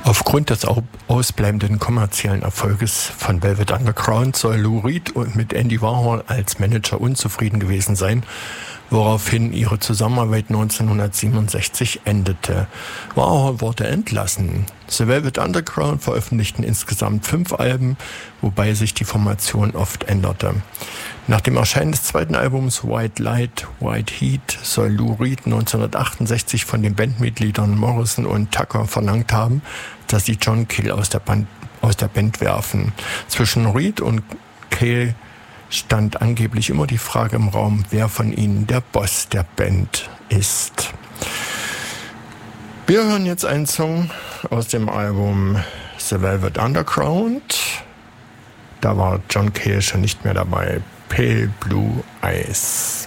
Aufgrund des ausbleibenden kommerziellen Erfolges von Velvet Underground soll Lou Reed mit Andy Warhol als Manager unzufrieden gewesen sein, woraufhin ihre Zusammenarbeit 1967 endete. Warhol wurde entlassen. The Velvet Underground veröffentlichten insgesamt 5 Alben, wobei sich die Formation oft änderte. Nach dem Erscheinen des zweiten Albums White Light, White Heat soll Lou Reed 1968 von den Bandmitgliedern Morrison und Tucker verlangt haben, dass sie John Cale aus der Band werfen. Zwischen Reed und Cale stand angeblich immer die Frage im Raum, wer von ihnen der Boss der Band ist. Wir hören jetzt einen Song aus dem Album The Velvet Underground. Da war John Cale schon nicht mehr dabei. Pale Blue Eyes.